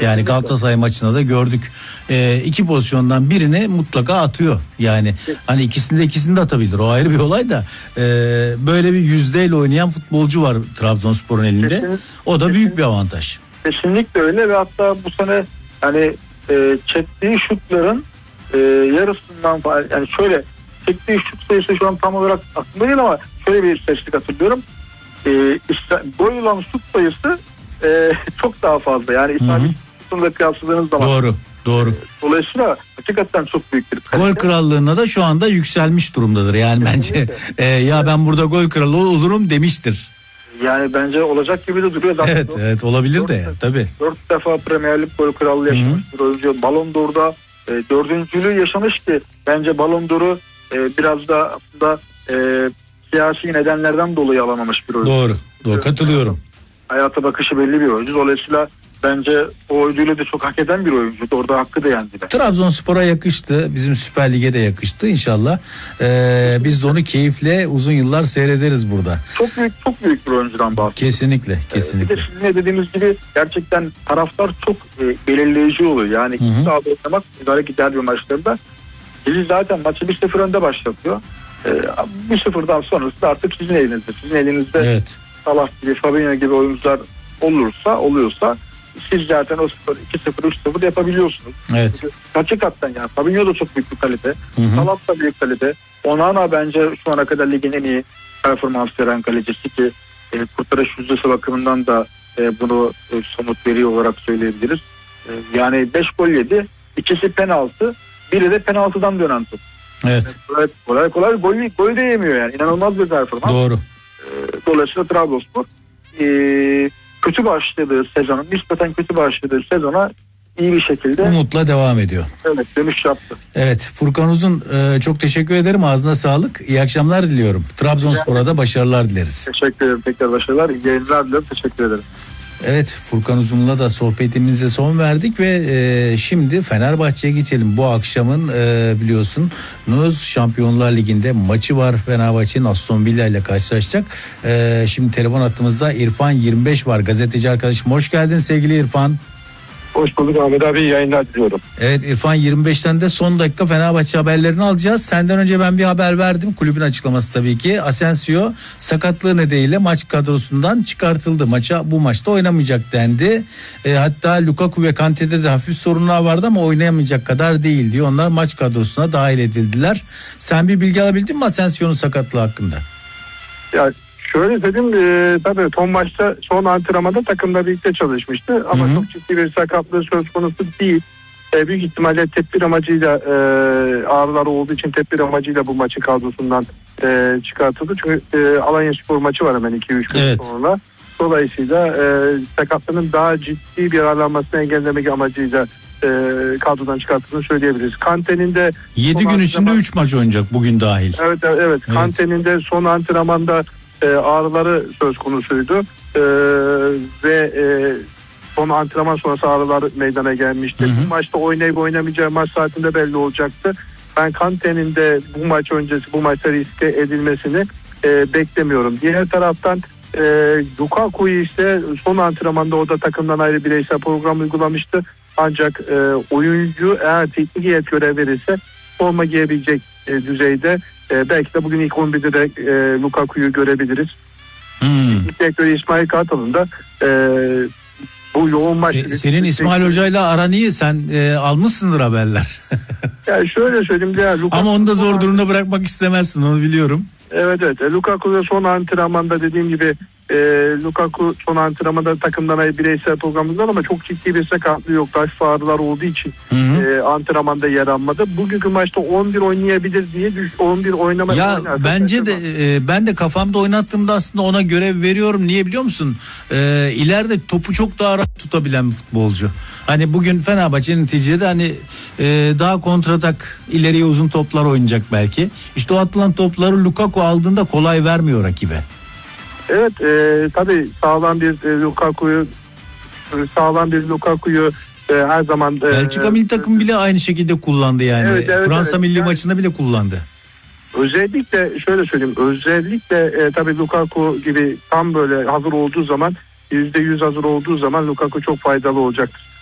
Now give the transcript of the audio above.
Yani Galatasaray maçında da gördük. 2 pozisyondan birini mutlaka atıyor. Yani hani ikisini de atabilir. O ayrı bir olay da böyle bir yüzdeyle oynayan futbolcu var Trabzonspor'un elinde. O da büyük bir avantaj. Kesinlikle öyle ve hatta bu sene hani çektiği şutların yarısından falan, yani şöyle çektiği şut sayısı şu an tam olarak aklımda değil ama şöyle bir istatistik hatırlıyorum. Gol olan şut sayısı çok daha fazla. Yani isabet şutunu da kıyasladığınız zaman. Doğru. Dolayısıyla hakikaten çok büyük bir kalite. Gol krallığına da şu anda yükselmiş durumdadır. Yani bence ya ben burada gol kralı olurum demiştir. Yani bence olacak gibi de duruyor. Zaten evet olabilir de tabii. 4 defa Premier Lig gol krallığı yaşamış bir oyuncu. Ballon d'Or'da 4.'lüğü yaşamış ki bence Ballon d'Or'u biraz da aslında siyasi nedenlerden dolayı alamamış bir oyuncu. Doğru katılıyorum. Hayata bakışı belli bir oyuncu. Dolayısıyla bence o ödülü de çok hak eden bir oyuncu. Orada hakkı da yendi. Trabzonspor'a yakıştı. Bizim Süper Lig'e de yakıştı inşallah. Biz de onu keyifle uzun yıllar seyrederiz burada. Çok büyük bir oyuncudan bahsediyoruz. Kesinlikle. Bir de sizin de dediğiniz gibi gerçekten taraftar çok belirleyici oluyor. Yani iki sahada oynamak müdahale derbi maçlarında sizi zaten maçı 1-0 önde başlatıyor. 1-0'dan sonrası artık sizin elinizde. Sizin elinizde Salah gibi, Fabinho gibi oyuncular oluyorsa siz zaten o 2-0, 3-0 yapabiliyorsunuz. Evet. Hakikaten yani Fabinho da çok büyük bir kalite. Salah da büyük kalite. Onana bence şu ana kadar ligin en iyi performans veren kalecisi ki kurtarış yüzdesi bakımından da bunu somut veri olarak söyleyebiliriz. Yani 5 gol yedi. 2'si penaltı. Biri de penaltıdan dönen top. Evet. Kolay gol de yemiyor yani. İnanılmaz bir performans. Doğru. Dolayısıyla Trabzonspor nispeten kötü başladığı sezona iyi bir şekilde umutla devam ediyor. Evet, dönüş yaptı. Evet, Furkan Uzun çok teşekkür ederim. Ağzına sağlık. İyi akşamlar diliyorum. Trabzonspor'a da başarılar dileriz. Teşekkür ederim. Tekrar başarılar. İyi yayınlar diliyorum. Teşekkür ederim. Evet, Furkan Uzun'la da sohbetimize son verdik ve şimdi Fenerbahçe'ye geçelim. Bu akşamın biliyorsunuz Şampiyonlar Ligi'nde maçı var. Fenerbahçe'nin Aston Villa ile karşılaşacak. Şimdi telefon hattımızda İrfan 25 var. Gazeteci arkadaşım, hoş geldin sevgili İrfan. Hoş bulduk Ahmet abi, iyi yayınlar diliyorum. Evet İrfan, 25'ten de son dakika Fenerbahçe haberlerini alacağız. Senden önce ben bir haber verdim. Kulübün açıklaması tabii ki. Asensio sakatlığı nedeniyle maç kadrosundan çıkartıldı. Bu maçta oynamayacak dendi. Hatta Lukaku ve Kante'de de hafif sorunlar vardı ama oynayamayacak kadar değil diyor. Onlar maç kadrosuna dahil edildiler. Sen bir bilgi alabildin mi Asensio'nun sakatlığı hakkında? Ya şöyle söyleyeyim, tabii son antrenmanda takımla birlikte çalışmıştı ama çok ciddi bir sakatlığı söz konusu değil. Büyük ihtimalle tedbir amacıyla ağrıları olduğu için tedbir amacıyla bu maçı kadrosundan çıkartıldı. Çünkü Alanyaspor maçı var hemen 2-3 gün sonra. Dolayısıyla sakatlığının daha ciddi bir ağırlanmasını engellemek amacıyla kadrodan çıkarttığını söyleyebiliriz. Kante'nin de 7 gün içinde 3 maç oynayacak bugün dahil. Evet. Kante'nin de son antrenmanda ağrıları söz konusuydu ve son antrenman sonrası ağrılar meydana gelmişti. Bu maçta oynayıp oynamayacağı maç saatinde belli olacaktı. Ben Kante'nin de bu maç öncesi bu maçta riske edilmesini beklemiyorum. Diğer taraftan Lukaku'yu ise son antrenmanda o da takımdan ayrı bireysel program uygulamıştı. Ancak oyuncu eğer teknik heyet görev verirse forma giyebilecek düzeyde. Belki de bugün ilk 11'de de Lukaku'yu görebiliriz. Direktörü İsmail Kartal'ın da bu yoğun maç... Senin İsmail Hoca'yla aran iyi, sen almışsındır haberler. Ya şöyle söyleyeyim ya, Lukaku ama onu da zor durumda bırakmak istemezsin, onu biliyorum. Evet. Lukaku da son antrenmanda dediğim gibi Lukaku son antrenmanda takımdan ayrı bireysel programından ama çok ciddi bir sakatlığı yok. Hafif ağrılar olduğu için antrenmanda yer almadı. Bugünkü maçta 11 oynayabilir diye 11 oynamaya ya bence de ben de kafamda oynattığımda aslında ona görev veriyorum. Niye biliyor musun? İleride topu çok daha rahat tutabilen bir futbolcu. Hani bugün Fenerbahçe neticede hani daha kontratak, ileriye uzun toplar oynayacak belki. İşte o atılan topları Lukaku aldığında kolay vermiyor rakibe. Evet, tabii sağlam bir Lukaku'yu her zaman Belçika milli takım bile aynı şekilde kullandı yani. Evet, Fransa milli maçında bile kullandı. Özellikle şöyle söyleyeyim, tabii Lukaku gibi tam böyle hazır olduğu zaman, %100 hazır olduğu zaman Lukaku çok faydalı olacaktır.